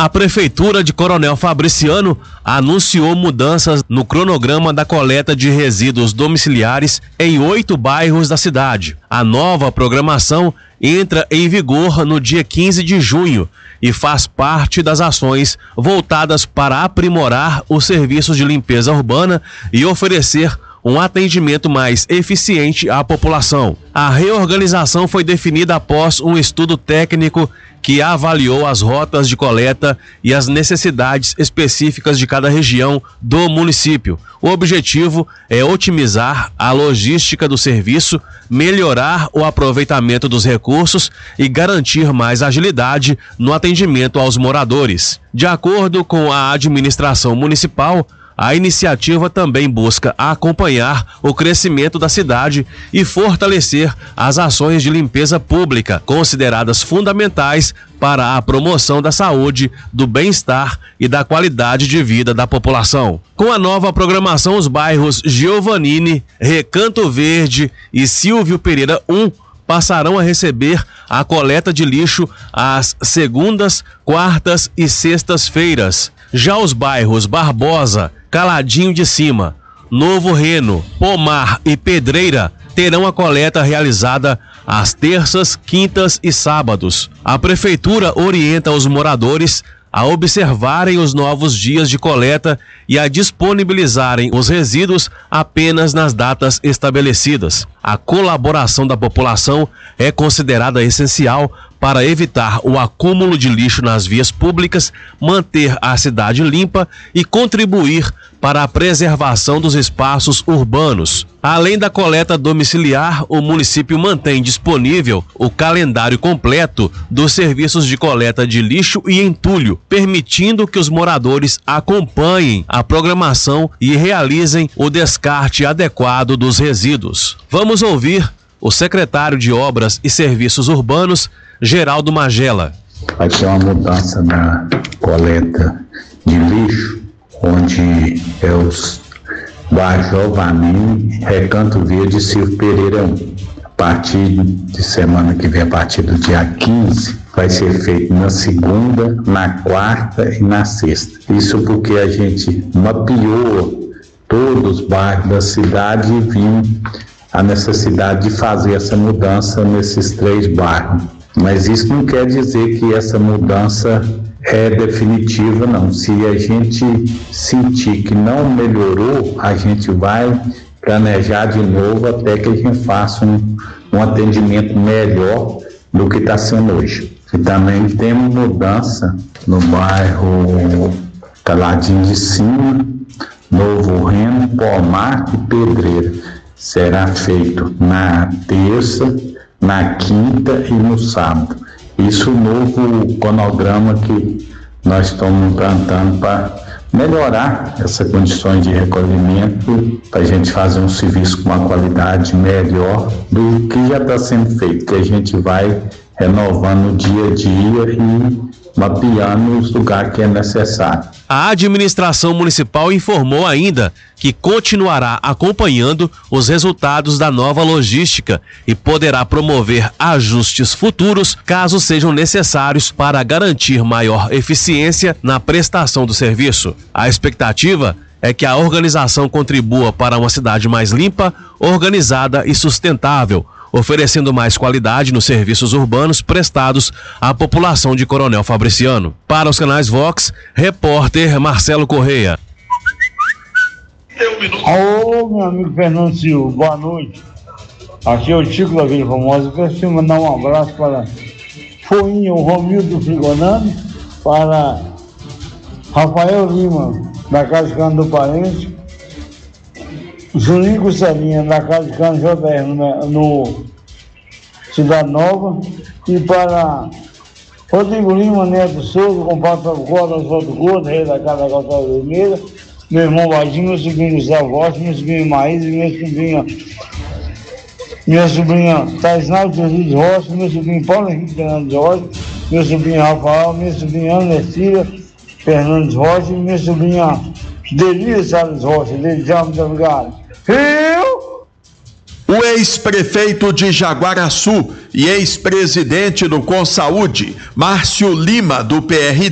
A Prefeitura de Coronel Fabriciano anunciou mudanças no cronograma da coleta de resíduos domiciliares em 8 bairros da cidade. A nova programação entra em vigor no dia 15 de junho e faz parte das ações voltadas para aprimorar os serviços de limpeza urbana e oferecer um atendimento mais eficiente à população. A reorganização foi definida após um estudo técnico que avaliou as rotas de coleta e as necessidades específicas de cada região do município. O objetivo é otimizar a logística do serviço, melhorar o aproveitamento dos recursos e garantir mais agilidade no atendimento aos moradores. De acordo com a administração municipal, a iniciativa também busca acompanhar o crescimento da cidade e fortalecer as ações de limpeza pública, consideradas fundamentais para a promoção da saúde, do bem-estar e da qualidade de vida da população. Com a nova programação, os bairros Giovanini, Recanto Verde e Silvio Pereira 1 passarão a receber a coleta de lixo às segundas, quartas e sextas-feiras. Já os bairros Barbosa, Caladinho de Cima, Novo Reno, Pomar e Pedreira terão a coleta realizada às terças, quintas e sábados. A Prefeitura orienta os moradores a observarem os novos dias de coleta e a disponibilizarem os resíduos apenas nas datas estabelecidas. A colaboração da população é considerada essencial para evitar o acúmulo de lixo nas vias públicas, manter a cidade limpa e contribuir para a preservação dos espaços urbanos. Além da coleta domiciliar, o município mantém disponível o calendário completo dos serviços de coleta de lixo e entulho, permitindo que os moradores acompanhem a programação e realizem o descarte adequado dos resíduos. Vamos ouvir o secretário de Obras e Serviços Urbanos, Geraldo Magela. Vai ter uma mudança na coleta de lixo, onde é os bairros Giovanini, Recanto Verde e Silvio Pereira 1. A partir de semana que vem, a partir do dia 15, vai ser feito na segunda, na quarta e na sexta. Isso porque a gente mapeou todos os bairros da cidade e viu a necessidade de fazer essa mudança nesses 3 bairros. Mas isso não quer dizer que essa mudança é definitiva, não. Se a gente sentir que não melhorou, a gente vai planejar de novo até que a gente faça um atendimento melhor do que está sendo hoje. E também temos mudança no bairro Caladinho de Cima, Novo Reno, Pomar e Pedreira. Será feito na terça, na quinta e no sábado. Isso o novo cronograma que nós estamos implantando para melhorar essas condições de recolhimento, para a gente fazer um serviço com uma qualidade melhor do que já está sendo feito, que a gente vai renovando dia a dia e mapeando os lugares que é necessário. A administração municipal informou ainda que continuará acompanhando os resultados da nova logística e poderá promover ajustes futuros caso sejam necessários para garantir maior eficiência na prestação do serviço. A expectativa é que a organização contribua para uma cidade mais limpa, organizada e sustentável, oferecendo mais qualidade nos serviços urbanos prestados à população de Coronel Fabriciano. Para os canais Vox, repórter Marcelo Correia. Alô, meu amigo Fernando Silva, boa noite. Aqui é o Chico da Vila Formosa. Eu quero mandar um abraço para Foinha, o Romildo Frigonano, para Rafael Lima, da Casa de Cana do Parente, Juninho Cosselinha, da Casa de Cana JR, no Cidade Nova, e para Rodrigo Lima, Neto Souza, compadre Gordo, Oswaldo Gordo, rei da Casa da Calçada Vermelha, meu irmão Badinho, meu sobrinho Gustavo Rocha, meu sobrinho Maísa, minha sobrinha Taisnaldo Jesus Rocha, meu sobrinho Paulo Henrique Fernandes Rocha, meu sobrinho Rafael, minha sobrinha Ana Cecília Fernandes Rocha e minha sobrinha Delícia Salles Rocha. Muito obrigado. O ex-prefeito de Jaguaraçu e ex-presidente do Consaúde, Márcio Lima, do PRD,